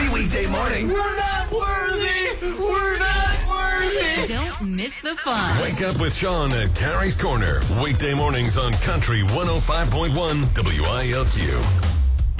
every weekday morning. We're not worthy. We're not worthy. Don't miss the fun. Wake up with Sean at Carrie's Corner. Weekday mornings on Country 105.1 WILQ.